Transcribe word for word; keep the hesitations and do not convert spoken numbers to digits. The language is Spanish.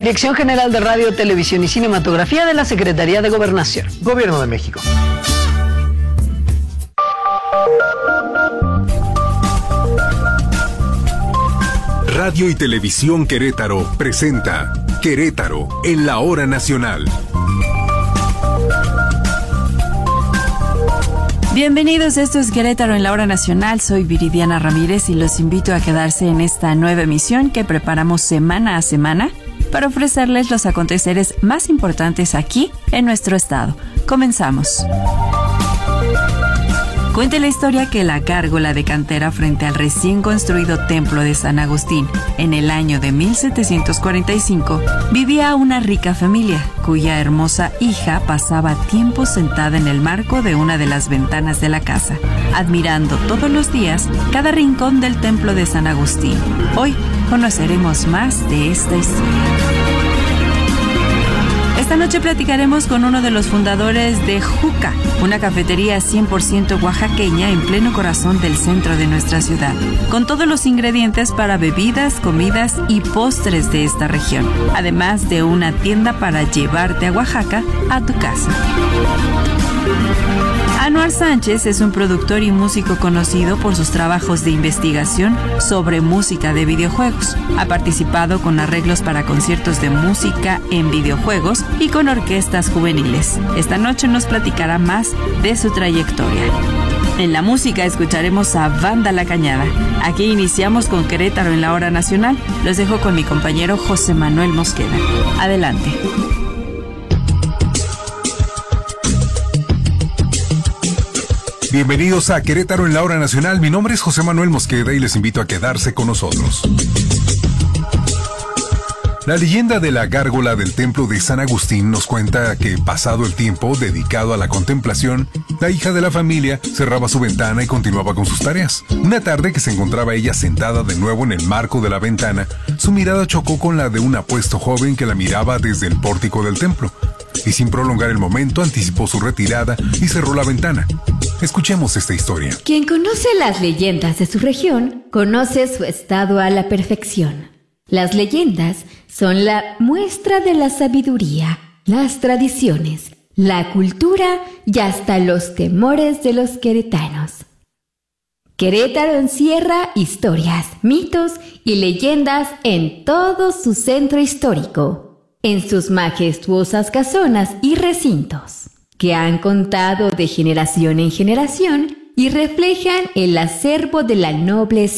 Dirección General de Radio, Televisión y Cinematografía de la Secretaría de Gobernación. Gobierno de México. Radio y Televisión Querétaro presenta Querétaro en la hora nacional. Bienvenidos, esto es Querétaro en la hora nacional. Soy Viridiana Ramírez y los invito a quedarse en esta nueva emisión que preparamos semana a semana para ofrecerles los aconteceres más importantes aquí en nuestro estado. Comenzamos. Cuenta la historia que la gárgola de cantera frente al recién construido templo de San Agustín en el año de mil setecientos cuarenta y cinco vivía una rica familia cuya hermosa hija pasaba tiempo sentada en el marco de una de las ventanas de la casa, admirando todos los días cada rincón del templo de San Agustín. Hoy conoceremos más de esta historia. Esta noche platicaremos con uno de los fundadores de Juca, una cafetería cien por ciento oaxaqueña en pleno corazón del centro de nuestra ciudad, con todos los ingredientes para bebidas, comidas y postres de esta región, además de una tienda para llevarte a Oaxaca a tu casa. Anuar Sánchez es un productor y músico conocido por sus trabajos de investigación sobre música de videojuegos. Ha participado con arreglos para conciertos de música en videojuegos y con orquestas juveniles. Esta noche nos platicará más de su trayectoria. En la música escucharemos a Banda La Cañada. Aquí iniciamos con Querétaro en la hora nacional. Los dejo con mi compañero José Manuel Mosqueda. Adelante. Bienvenidos a Querétaro en la hora nacional. Mi nombre es José Manuel Mosqueda y les invito a quedarse con nosotros. La leyenda de la gárgola del templo de San Agustín nos cuenta que, pasado el tiempo dedicado a la contemplación, la hija de la familia cerraba su ventana y continuaba con sus tareas. Una tarde que se encontraba ella sentada de nuevo en el marco de la ventana, su mirada chocó con la de un apuesto joven que la miraba desde el pórtico del templo, y sin prolongar el momento anticipó su retirada y cerró la ventana. Escuchemos esta historia. Quien conoce las leyendas de su región, conoce su estado a la perfección. Las leyendas son la muestra de la sabiduría, las tradiciones, la cultura y hasta los temores de los queretanos. Querétaro encierra historias, mitos y leyendas en todo su centro histórico, en sus majestuosas casonas y recintos, que han contado de generación en generación y reflejan el acervo de la noble